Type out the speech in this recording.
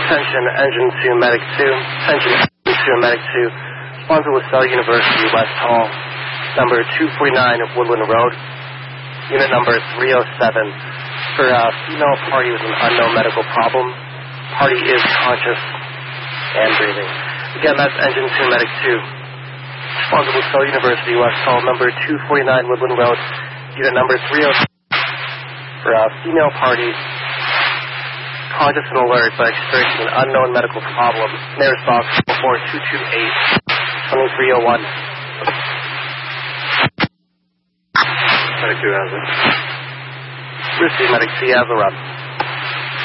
Attention, Engine 2, Medic 2. Attention, Engine 2, Medic 2. Sponsor LaSalle University, West Hall. Number 249 Woodland Road. Unit number 307. For a female party with an unknown medical problem. Party is conscious and breathing. Again, that's Engine 2, Medic 2. Sponsor LaSalle University, West Hall. Number 249 Woodland Road. Unit number 307. For a female party, conscious and alert but experiencing an unknown medical problem. Mayor's Box 4228-2301. Medic 2 has it. Receive Medic C has a run.